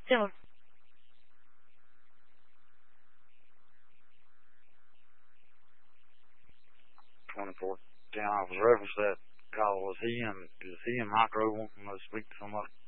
Tell him. 24. Then I was referenced that call. Is he and Micro wanting to speak to somebody?